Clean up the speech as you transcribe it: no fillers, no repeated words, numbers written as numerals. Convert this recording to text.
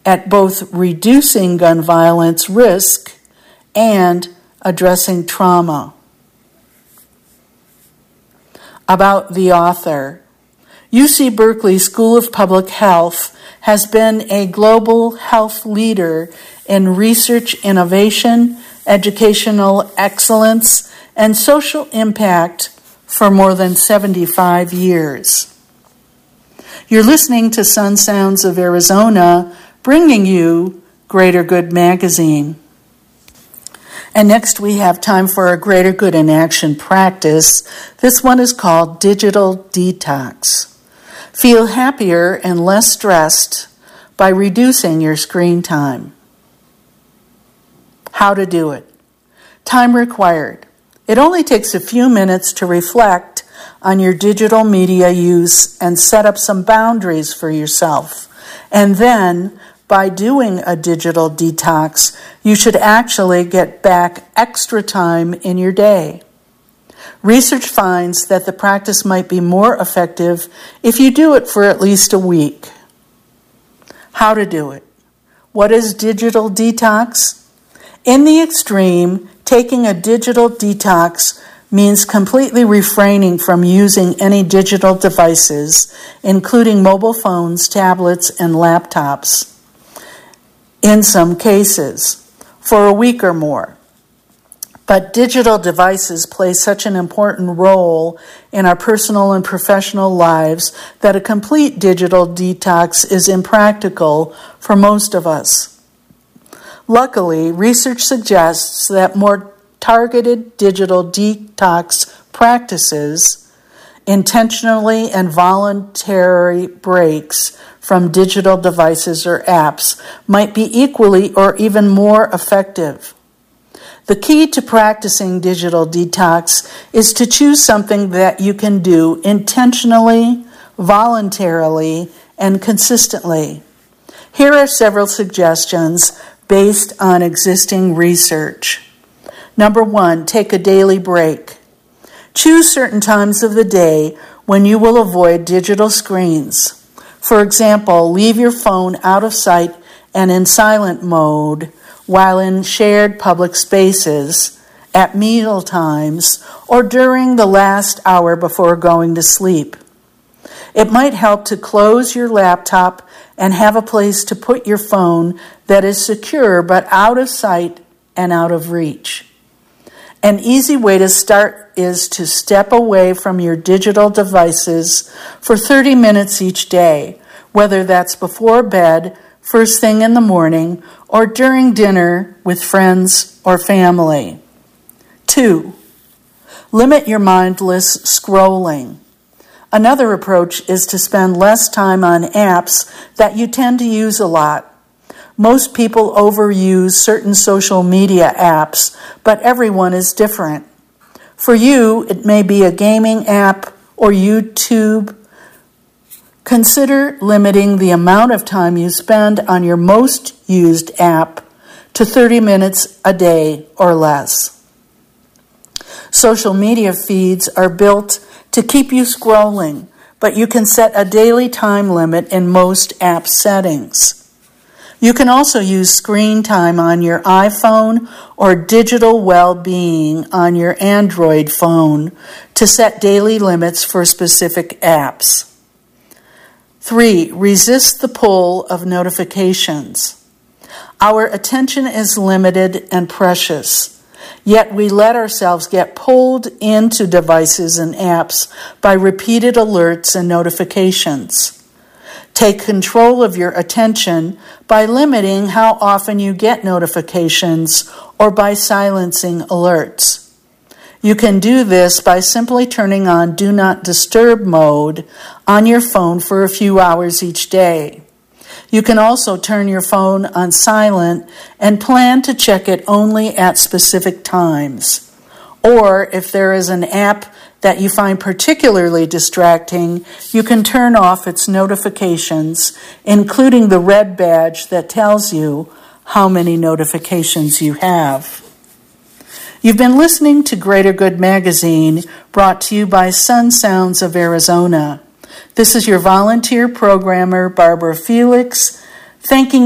at both reducing gun violence risk and addressing trauma. About the author. UC Berkeley School of Public Health has been a global health leader in research innovation, educational excellence, and social impact for more than 75 years. You're listening to Sun Sounds of Arizona, bringing you Greater Good Magazine. And next we have time for a Greater Good in Action practice. This one is called Digital Detox. Feel happier and less stressed by reducing your screen time. How to do it. Time required. It only takes a few minutes to reflect on your digital media use and set up some boundaries for yourself. And then, by doing a digital detox, you should actually get back extra time in your day. Research finds that the practice might be more effective if you do it for at least a week. How to do it. What is digital detox? In the extreme, taking a digital detox means completely refraining from using any digital devices, including mobile phones, tablets, and laptops, in some cases, for a week or more. But digital devices play such an important role in our personal and professional lives that a complete digital detox is impractical for most of us. Luckily, research suggests that more targeted digital detox practices, intentionally and voluntary breaks from digital devices or apps, might be equally or even more effective. The key to practicing digital detox is to choose something that you can do intentionally, voluntarily, and consistently. Here are several suggestions based on existing research. Number 1, take a daily break. Choose certain times of the day when you will avoid digital screens. For example, leave your phone out of sight and in silent mode while in shared public spaces, at meal times, or during the last hour before going to sleep. It might help to close your laptop and have a place to put your phone that is secure but out of sight and out of reach. An easy way to start is to step away from your digital devices for 30 minutes each day, whether that's before bed, first thing in the morning, or during dinner with friends or family. 2, limit your mindless scrolling. Another approach is to spend less time on apps that you tend to use a lot. Most people overuse certain social media apps, but everyone is different. For you, it may be a gaming app or YouTube. Consider limiting the amount of time you spend on your most used app to 30 minutes a day or less. Social media feeds are built to keep you scrolling, but you can set a daily time limit in most app settings. You can also use screen time on your iPhone or digital well-being on your Android phone to set daily limits for specific apps. 3, resist the pull of notifications. Our attention is limited and precious, yet we let ourselves get pulled into devices and apps by repeated alerts and notifications. Take control of your attention by limiting how often you get notifications or by silencing alerts. You can do this by simply turning on Do Not Disturb mode on your phone for a few hours each day. You can also turn your phone on silent and plan to check it only at specific times. Or if there is an app that you find particularly distracting, you can turn off its notifications, including the red badge that tells you how many notifications you have. You've been listening to Greater Good Magazine, brought to you by Sun Sounds of Arizona. This is your volunteer programmer, Barbara Felix, thanking